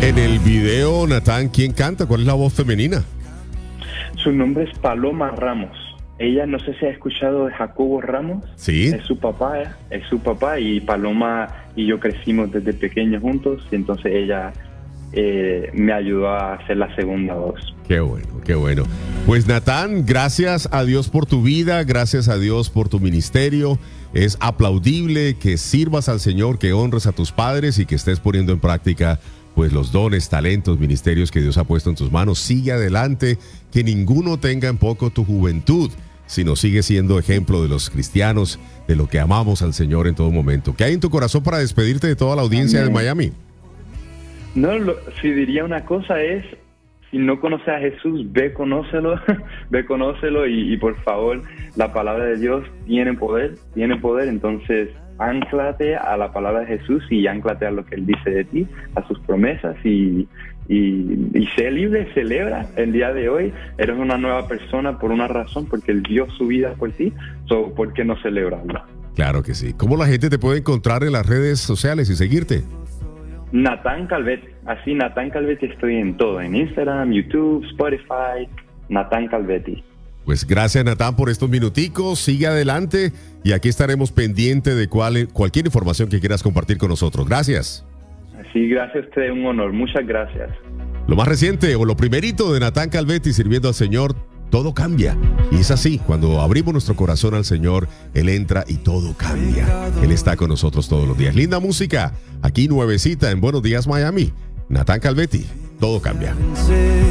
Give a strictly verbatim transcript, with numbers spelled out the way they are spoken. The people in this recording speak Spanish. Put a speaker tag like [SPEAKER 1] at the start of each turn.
[SPEAKER 1] En el video, Natán, ¿quién canta? ¿Cuál es la voz femenina?
[SPEAKER 2] Su nombre es Paloma Ramos. Ella, no sé si ha escuchado de Jacobo Ramos.
[SPEAKER 1] Sí.
[SPEAKER 2] Es su papá, ¿eh? Es su papá, y Paloma y yo crecimos desde pequeños juntos, y entonces ella eh, me ayudó a hacer la segunda voz.
[SPEAKER 1] Qué bueno, qué bueno. Pues Natán, gracias a Dios por tu vida, gracias a Dios por tu ministerio. Es aplaudible que sirvas al Señor, que honres a tus padres y que estés poniendo en práctica pues los dones, talentos, ministerios que Dios ha puesto en tus manos. Sigue adelante, que ninguno tenga en poco tu juventud, sino sigue siendo ejemplo de los cristianos, de lo que amamos al Señor en todo momento. ¿Qué hay en tu corazón para despedirte de toda la audiencia Amén. de Miami?
[SPEAKER 2] No, lo, si diría una cosa es, si no conoces a Jesús, ve, conócelo, ve, conócelo y, y por favor, la palabra de Dios tiene poder, tiene poder, entonces ánclate a la palabra de Jesús y ánclate a lo que Él dice de ti, a sus promesas y, y, y sé libre, celebra el día de hoy. Eres una nueva persona por una razón, porque Él dio su vida por ti, so, ¿por qué no celebrarlo?
[SPEAKER 1] Claro que sí. ¿Cómo la gente te puede encontrar en las redes sociales y seguirte?
[SPEAKER 2] Natán Calvetti, así Natán Calvetti, estoy en todo, en Instagram, YouTube, Spotify, Natán Calvetti.
[SPEAKER 1] Pues gracias, Natán, por estos minuticos. Sigue adelante y aquí estaremos pendientes de cual, cualquier información que quieras compartir con nosotros. Gracias.
[SPEAKER 2] Sí, gracias a usted, un honor. Muchas gracias.
[SPEAKER 1] Lo más reciente o lo primerito de Natán Calvetti sirviendo al Señor, todo cambia. Y es así, cuando abrimos nuestro corazón al Señor, Él entra y todo cambia. Él está con nosotros todos los días. Linda música, aquí nuevecita en Buenos Días Miami. Natán Calvetti, todo cambia.